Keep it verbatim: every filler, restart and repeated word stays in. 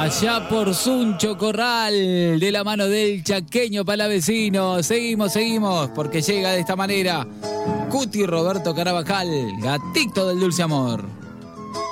Allá por Suncho Corral, de la mano del chaqueño palavecino. Seguimos, seguimos, porque llega de esta manera Cuti Roberto Carabajal, gatito del dulce amor.